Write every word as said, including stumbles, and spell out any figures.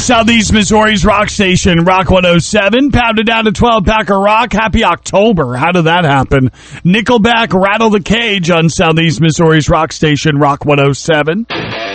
Southeast Missouri's rock station, Rock one oh seven. Pounded down to twelve, Packer Rock. Happy October. How did that happen? Nickelback, Rattle the Cage on Southeast Missouri's rock station, Rock one oh seven.